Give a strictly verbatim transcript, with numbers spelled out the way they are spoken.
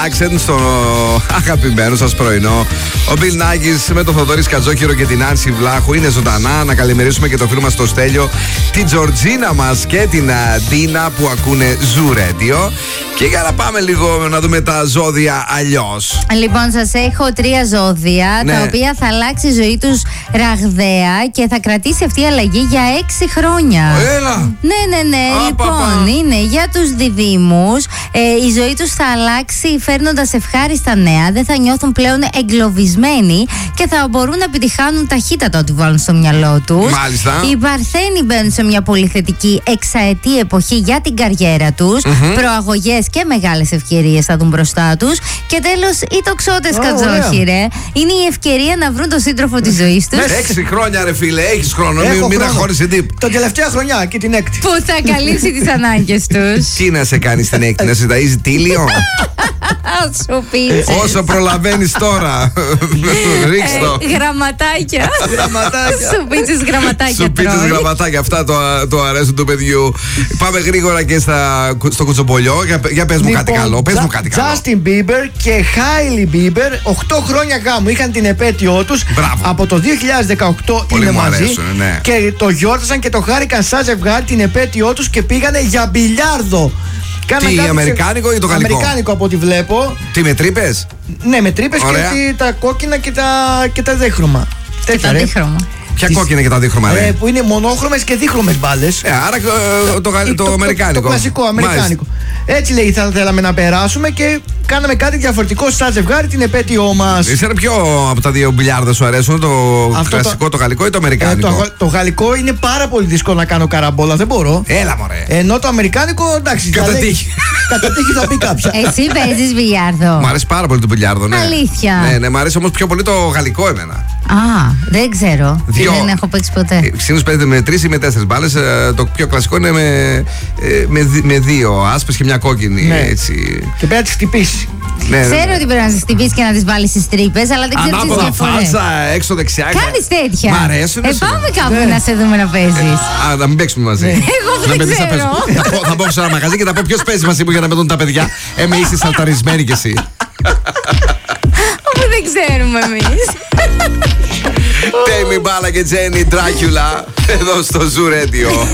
Άξεν στο αγαπημένο σας πρωινό. Ο Μπιλ Νάγκης με τον Θοδωρή Σκατζόχυρο και την Άνση Βλάχου είναι ζωντανά. Να καλημερίσουμε και το φίλο μας το Στέλιο, την Τζορτζίνα μας και την Ντίνα που ακούνε Ζου Radio. Και για να πάμε λίγο να δούμε τα ζώδια αλλιώς. Λοιπόν, σας έχω τρία ζώδια, ναι, τα οποία θα αλλάξει η ζωή τους ραγδαία και θα κρατήσει αυτή η αλλαγή για έξι χρόνια. Έλα! Ναι, ναι, ναι. Α, λοιπόν, παπα. είναι για τους διδύμους. Ε, η ζωή τους θα αλλάξει φέρνοντας ευχάριστα νέα. Δεν θα νιώθουν πλέον εγκλωβισμένοι και θα μπορούν να επιτυχάνουν ταχύτατα ό,τι βάλουν στο μυαλό τους. Μάλιστα. Οι Παρθένοι μπαίνουν σε μια πολύ θετική εξαετή εποχή για την καριέρα τους. Mm-hmm. Προαγωγές και μεγάλες ευκαιρίες θα δουν μπροστά τους. Και τέλος, οι τοξότες, oh, Κατζόχυρε, είναι η ευκαιρία να βρουν τον σύντροφο της ζωής τους. Έξι χρόνια, ρε φίλε, έχεις χρόνο. Μην, μην αχώρησε τύπ. Την τελευταία χρονιά και την έκτη. Που θα καλύψει τις ανάγκες τους. Τι να σε κάνει στην έκτη, να σε ταΐζει τίλιο. Σου πίτσες. Όσο προλαβαίνεις τώρα. Ρίξτο. Ε, γραμματάκια. Σου πίτσες γραμματάκια. Σου πίτσες γραμματάκια. Αυτά το, το αρέσουν του παιδιού. Πάμε γρήγορα και στα, στο κουτσομπολιό. Για, για πες μου λοιπόν, κάτι καλό. Πες μου κάτι καλό. Justin Bieber και Hailey Bieber, οκτώ χρόνια γάμου. Είχαν την επέτειό τους. Από το δύο χιλιάδες δεκαοκτώ πολύ είναι μαζί. Αρέσουν, ναι. Και το γιόρτασαν και το χάρηκαν σαν ζευγάρι την επέτειό τους και πήγανε για μπιλιάρδο. Τι, αμερικάνικο ή το γαλλικό? Αμερικάνικο από ό,τι βλέπω. Τι, με τρύπες? Ναι, με τρύπες και τα κόκκινα και τα, και τα δίχρωμα. Και τα δίχρωμα. Ποια τις... κόκκινα και τα δίχρωμα, ρε? Ε, που είναι μονόχρωμες και δίχρωμες μπάλες. Ε, άρα το, το, το, το, το αμερικάνικο. Το κλασικό αμερικάνικο. Μάλιστα. Έτσι λέει, θα θέλαμε να περάσουμε και κάναμε κάτι διαφορετικό σαν ζευγάρι την επέτειό μας. Εσένα ποιο από τα δύο μπιλιάρδα σου αρέσουν, το αυτό κλασικό, το... το γαλλικό ή το αμερικάνικο? Ε, το, το γαλλικό είναι πάρα πολύ δύσκολο να κάνω καραμπόλα, δεν μπορώ. Έλα μωρέ. Ενώ το αμερικάνικο, εντάξει. Κατά τύχη. Κατά τύχη θα πει κάποια. Εσύ παίζεις μπιλιάρδο? Μ' αρέσει πάρα πολύ το μπιλιάρδο, ναι. Αλήθεια? Ναι, ναι, μ' αρέσει όμως πιο πολύ το γαλλικό εμένα. Α, δεν ξέρω. Δύο. Δεν έχω παίξει ποτέ. Συνήθως παίζεται με τρεις ή με τέσσερις μπάλες. Το πιο κλασικό είναι με, με, με δύο άσπρες και μια κόκκινη. Ναι. Έτσι. Και πρέπει να τις χτυπήσει. Ναι, ναι, ξέρω ναι. ότι πρέπει να τις χτυπήσει και να τις βάλεις στις τρύπες, αλλά δεν ξέρω τις διαφορές. Ανάποδα φάλτσα, έξω δεξιά. Κάνεις τέτοια? Μ' αρέσουν. Ε, πάμε κάπου ναι. να σε δούμε να παίζεις. Α, να μην παίξουμε μαζί. Ναι. Εγώ δεν ξέρω. Θα πω σε ένα μαγαζί και θα πω ποιος παίζει μαζί μου για να με δουν τα παιδιά. Εμείς είστε σαλταρισμένοι κι εσύ. Αφού δεν ξέρουμε εμείς. Τέιμι Μπάλα και Τζένι Ντράκιουλα εδώ στο Ζου Radio.